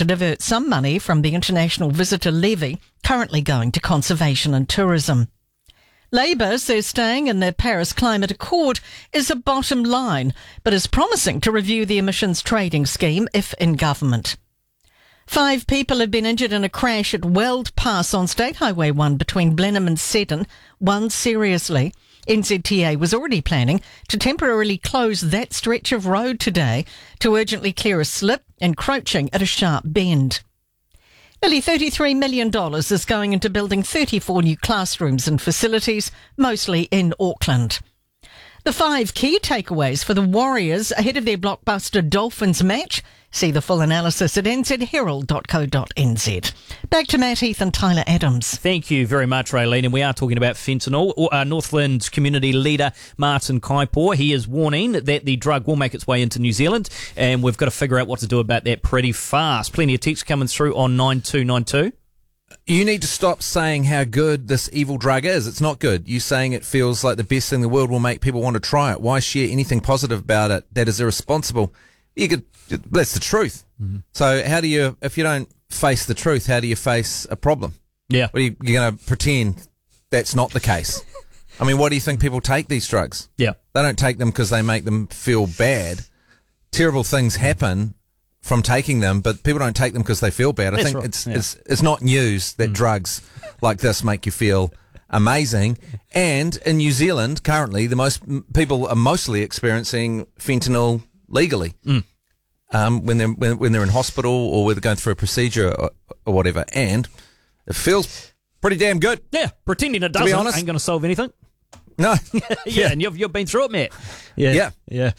to divert some money from the international visitor levy currently going to conservation and tourism. Labour says staying in their Paris Climate Accord is a bottom line, but is promising to review the emissions trading scheme if in government. 5 people have been injured in a crash at Weld Pass on State Highway 1 between Blenheim and Seddon, one seriously. NZTA was already planning to temporarily close that stretch of road today to urgently clear a slip encroaching at a sharp bend. Nearly $33 million is going into building 34 new classrooms and facilities, mostly in Auckland. The 5 key takeaways for the Warriors ahead of their blockbuster Dolphins match. See the full analysis at nzherald.co.nz. Back to Matt Heath and Tyler Adams. Thank you very much, Raylene. And we are talking about fentanyl. Northland's community leader, Martin Kaipor, he is warning that the drug will make its way into New Zealand, and we've got to figure out what to do about that pretty fast. Plenty of texts coming through on 9292. You need to stop saying how good this evil drug is. It's not good. You saying it feels like the best thing in the world will make people want to try it. Why share anything positive about it? That is irresponsible. That's the truth. Mm-hmm. So how do you, if you don't face the truth, how do you face a problem? Yeah. What are you going to pretend that's not the case? I mean, what do you think people take these drugs? Yeah. They don't take them because they make them feel bad. Terrible things happen from taking them, but people don't take them because they feel bad. I think right. It's not news that drugs like this make you feel amazing. And in New Zealand, currently, the most people are mostly experiencing fentanyl legally when they're in hospital or when they're going through a procedure or whatever. And it feels pretty damn good. Yeah, pretending it doesn't ain't going to solve anything. No. Yeah, and you've been through it, Matt. Yeah.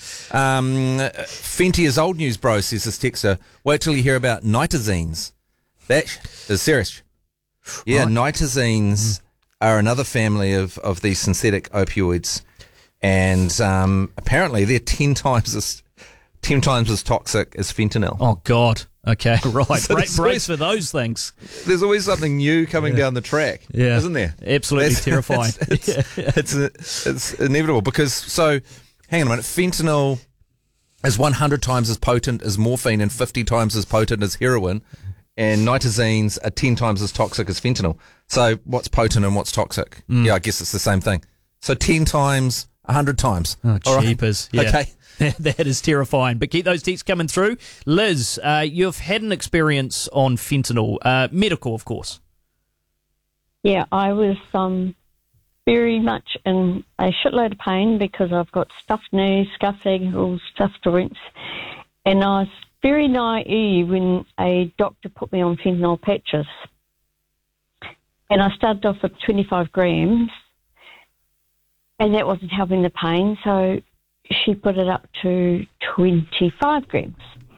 Fenty is old news, bro, says this texter. Wait till you hear about nitazines. That is serious. Yeah, right. Nitazines are another family of these synthetic opioids. And apparently they're 10 times as toxic as fentanyl. Oh, God. Okay, right. So brace for those things. There's always something new coming down the track, isn't there? Absolutely terrifying. It's inevitable because, so, hang on a minute, fentanyl is 100 times as potent as morphine and 50 times as potent as heroin, and nitazines are 10 times as toxic as fentanyl. So what's potent and what's toxic? Yeah, I guess it's the same thing. So 10 times, 100 times. Oh, jeepers. Right. Yeah. Okay. That is terrifying. But keep those texts coming through. Liz, you've had an experience on fentanyl, medical, of course. Yeah, I was very much in a shitload of pain because I've got stuffed knees, scuffed ankles, stuffed joints, and I was very naive when a doctor put me on fentanyl patches. And I started off with 25 grams, and that wasn't helping the pain, so she put it up to 25 grams.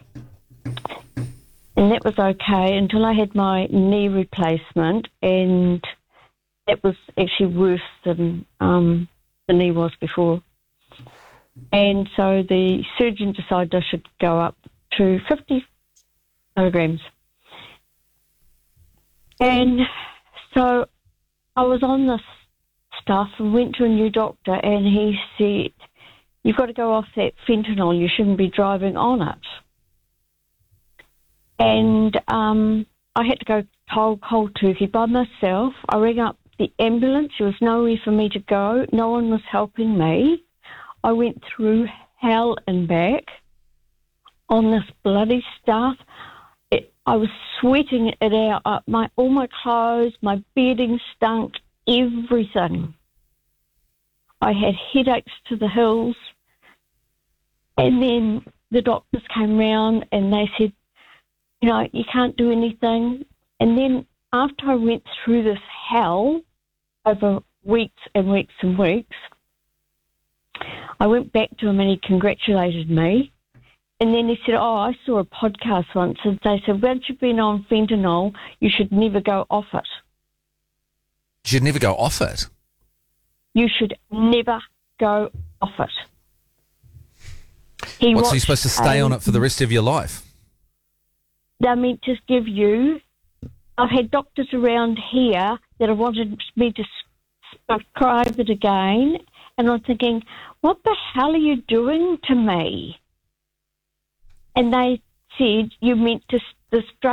And that was okay until I had my knee replacement, and that was actually worse than the knee was before. And so the surgeon decided I should go up to 50 milligrams. And so I was on this stuff and went to a new doctor, and he said, "You've got to go off that fentanyl. You shouldn't be driving on it." And I had to go cold turkey by myself. I rang up the ambulance. There was nowhere for me to go. No one was helping me. I went through hell and back on this bloody stuff. I was sweating it out. All my clothes, my bedding stunk, everything. I had headaches to the hills. And then the doctors came round and they said, you can't do anything. And then after I went through this hell over weeks and weeks and weeks, I went back to him and he congratulated me. And then he said, I saw a podcast once and they said, once you've been on fentanyl, you should never go off it. You should never go off it? You should never go off it. So you're supposed to stay on it for the rest of your life? They're meant to give you... I've had doctors around here that have wanted me to prescribe it again, and I'm thinking, what the hell are you doing to me? And they said, you meant to... This drug